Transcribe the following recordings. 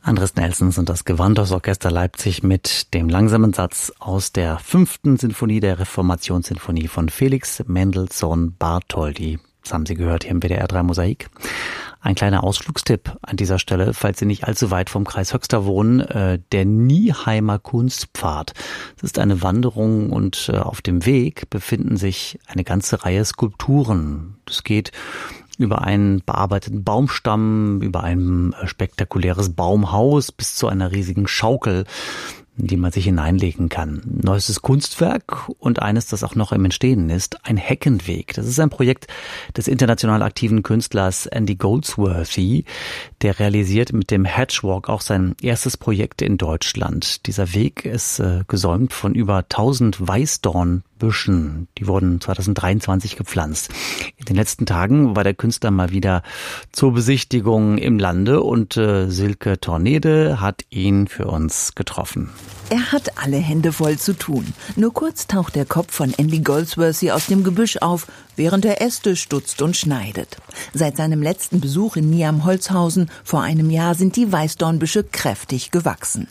Andres Nelsons und das Gewandhausorchester Leipzig mit dem langsamen Satz aus der 5. Sinfonie der Reformationssinfonie von Felix Mendelssohn Bartholdy. Das haben Sie gehört hier im WDR 3 Mosaik. Ein kleiner Ausflugstipp an dieser Stelle, falls Sie nicht allzu weit vom Kreis Höxter wohnen, der Nieheimer Kunstpfad. Das ist eine Wanderung und auf dem Weg befinden sich eine ganze Reihe Skulpturen. Es geht über einen bearbeiteten Baumstamm, über ein spektakuläres Baumhaus bis zu einer riesigen Schaukel, in die man sich hineinlegen kann. Neuestes Kunstwerk und eines, das auch noch im Entstehen ist, ein Heckenweg. Das ist ein Projekt des international aktiven Künstlers Andy Goldsworthy. Der realisiert mit dem Hedgewalk auch sein erstes Projekt in Deutschland. Dieser Weg ist gesäumt von über 1000 Weißdornbüschen. Die wurden 2023 gepflanzt. In den letzten Tagen war der Künstler mal wieder zur Besichtigung im Lande und Silke Tornede hat ihn für uns getroffen. Er hat alle Hände voll zu tun. Nur kurz taucht der Kopf von Andy Goldsworthy aus dem Gebüsch auf, während er Äste stutzt und schneidet. Seit seinem letzten Besuch in Nieham-Holzhausen vor einem Jahr sind die Weißdornbüsche kräftig gewachsen.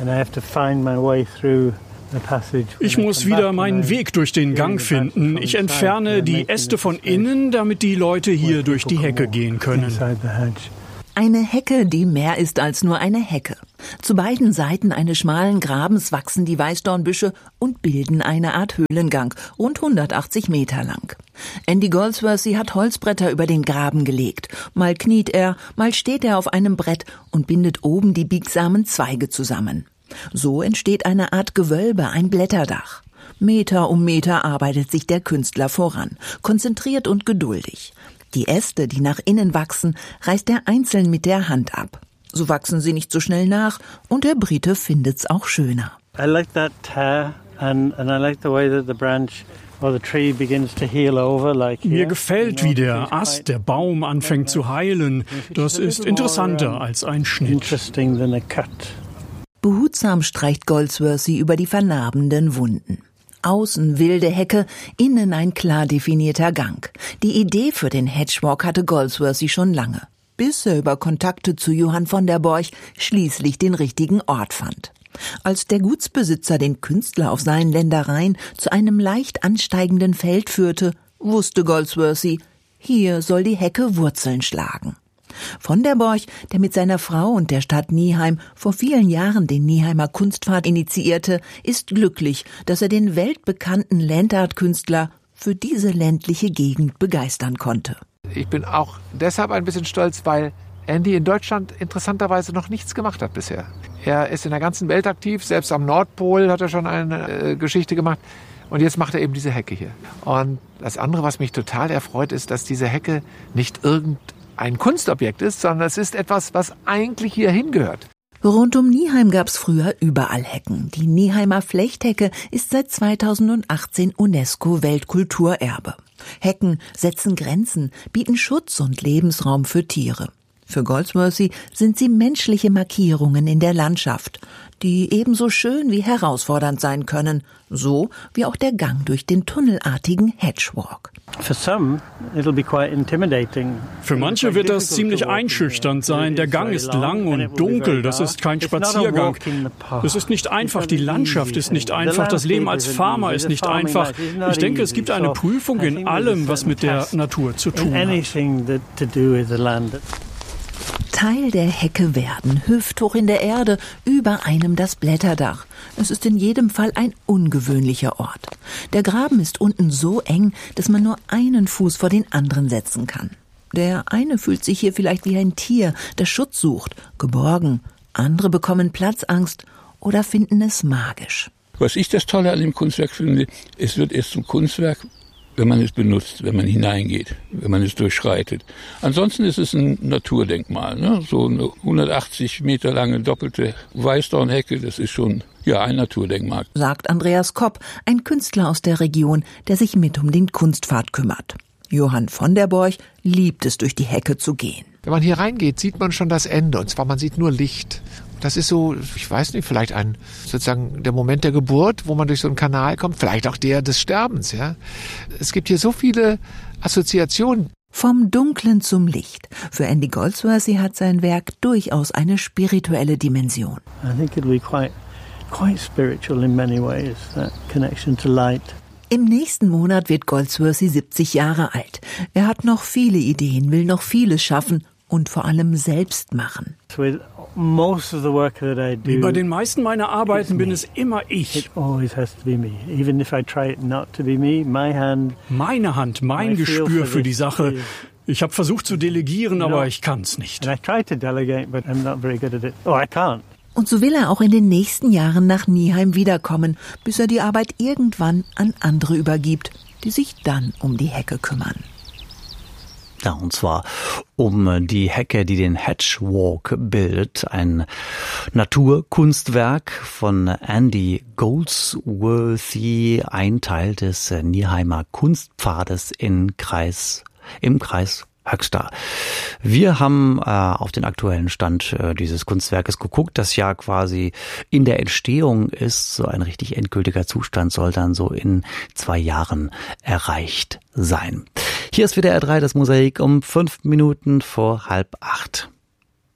Ich muss wieder meinen Weg durch den Gang finden. Ich entferne die Äste von innen, damit die Leute hier durch die Hecke gehen können. Eine Hecke, die mehr ist als nur eine Hecke. Zu beiden Seiten eines schmalen Grabens wachsen die Weißdornbüsche und bilden eine Art Höhlengang, rund 180 Meter lang. Andy Goldsworthy hat Holzbretter über den Graben gelegt. Mal kniet er, mal steht er auf einem Brett und bindet oben die biegsamen Zweige zusammen. So entsteht eine Art Gewölbe, ein Blätterdach. Meter um Meter arbeitet sich der Künstler voran, konzentriert und geduldig. Die Äste, die nach innen wachsen, reißt er einzeln mit der Hand ab. So wachsen sie nicht so schnell nach und der Brite findet's auch schöner. Mir gefällt, wie der Ast, der Baum anfängt zu heilen. Das ist interessanter als ein Schnitt. Behutsam streicht Goldsworthy über die vernarbenden Wunden. Außen wilde Hecke, innen ein klar definierter Gang. Die Idee für den Hedgewalk hatte Goldsworthy schon lange, bis er über Kontakte zu Johann von der Borch schließlich den richtigen Ort fand. Als der Gutsbesitzer den Künstler auf seinen Ländereien zu einem leicht ansteigenden Feld führte, wusste Goldsworthy, hier soll die Hecke Wurzeln schlagen. Von der Borch, der mit seiner Frau und der Stadt Nieheim vor vielen Jahren den Nieheimer Kunstpfad initiierte, ist glücklich, dass er den weltbekannten Landartkünstler für diese ländliche Gegend begeistern konnte. Ich bin auch deshalb ein bisschen stolz, weil Andy in Deutschland interessanterweise noch nichts gemacht hat bisher. Er ist in der ganzen Welt aktiv, selbst am Nordpol hat er schon eine Geschichte gemacht. Und jetzt macht er eben diese Hecke hier. Und das andere, was mich total erfreut, ist, dass diese Hecke nicht ein Kunstobjekt ist, sondern es ist etwas, was eigentlich hier hingehört. Rund um Nieheim gab's früher überall Hecken. Die Nieheimer Flechthecke ist seit 2018 UNESCO-Weltkulturerbe. Hecken setzen Grenzen, bieten Schutz und Lebensraum für Tiere. Für Goldsworthy sind sie menschliche Markierungen in der Landschaft, die ebenso schön wie herausfordernd sein können, so wie auch der Gang durch den tunnelartigen Hedgewalk. Für manche wird das ziemlich einschüchternd sein. Der Gang ist lang und dunkel, das ist kein Spaziergang. Es ist nicht einfach, die Landschaft ist nicht einfach, das Leben als Farmer ist nicht einfach. Ich denke, es gibt eine Prüfung in allem, was mit der Natur zu tun hat. Teil der Hecke werden, hüfthoch in der Erde, über einem das Blätterdach. Es ist in jedem Fall ein ungewöhnlicher Ort. Der Graben ist unten so eng, dass man nur einen Fuß vor den anderen setzen kann. Der eine fühlt sich hier vielleicht wie ein Tier, das Schutz sucht, geborgen. Andere bekommen Platzangst oder finden es magisch. Was ich das Tolle an dem Kunstwerk finde, es wird erst zum Kunstwerk, wenn man es benutzt, wenn man hineingeht, wenn man es durchschreitet. Ansonsten ist es ein Naturdenkmal, ne? So eine 180 Meter lange doppelte Weißdornhecke, das ist schon ein Naturdenkmal. Sagt Andreas Kopp, ein Künstler aus der Region, der sich mit um den Kunstpfad kümmert. Johann von der Borch liebt es, durch die Hecke zu gehen. Wenn man hier reingeht, sieht man schon das Ende, und zwar man sieht nur Licht. Das ist so, ich weiß nicht, vielleicht sozusagen der Moment der Geburt, wo man durch so einen Kanal kommt, vielleicht auch der des Sterbens, ja. Es gibt hier so viele Assoziationen. Vom Dunklen zum Licht. Für Andy Goldsworthy hat sein Werk durchaus eine spirituelle Dimension. I think it'll be quite spiritual in many ways, that connection to light. Im nächsten Monat wird Goldsworthy 70 Jahre alt. Er hat noch viele Ideen, will noch vieles schaffen und vor allem selbst machen. Wie bei den meisten meiner Arbeiten bin es immer ich. Meine Hand, mein Gespür für die Sache. Ich habe versucht zu delegieren, aber ich kann's nicht. Und so will er auch in den nächsten Jahren nach Nieheim wiederkommen, bis er die Arbeit irgendwann an andere übergibt, die sich dann um die Hecke kümmern. Ja, und zwar um die Hecke, die den Hedgewalk bildet, ein Naturkunstwerk von Andy Goldsworthy, ein Teil des Nieheimer Kunstpfades im Kreis Höxter. Wir haben auf den aktuellen Stand dieses Kunstwerkes geguckt, das ja quasi in der Entstehung ist. So ein richtig endgültiger Zustand soll dann so in 2 Jahren erreicht sein. Hier ist WDR 3 das Mosaik um 5 Minuten vor 7:30.